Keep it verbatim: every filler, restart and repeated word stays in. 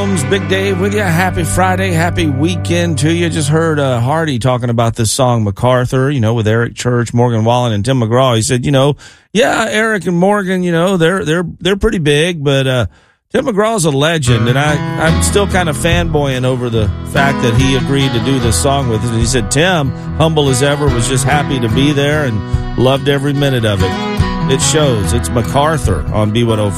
Williams, Big Dave with you. Happy Friday, happy weekend to you. Just heard uh, Hardy talking about this song MacArthur, you know, with Eric Church, Morgan Wallen, and Tim McGraw. He said, you know, yeah, Eric and Morgan, you know, they're they're they're pretty big, but uh, Tim McGraw's a legend, and I I'm still kind of fanboying over the fact that he agreed to do this song with us. And he said Tim, humble as ever, was just happy to be there and loved every minute of it. It shows. It's MacArthur on B one oh five.